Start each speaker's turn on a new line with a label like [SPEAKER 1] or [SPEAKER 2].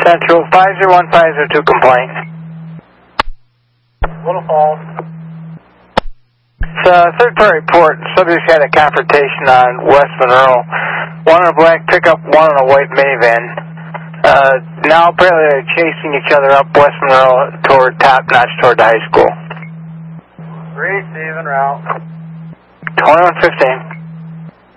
[SPEAKER 1] Central 501-502 complaint.
[SPEAKER 2] Little Falls.
[SPEAKER 1] It's a third-party report. Subjects had a confrontation on West Monroe. One in a black pickup, one in a white minivan. Now apparently they're chasing each other up West Monroe toward Top Notch, toward the high school.
[SPEAKER 2] Receive en route.
[SPEAKER 1] 2115.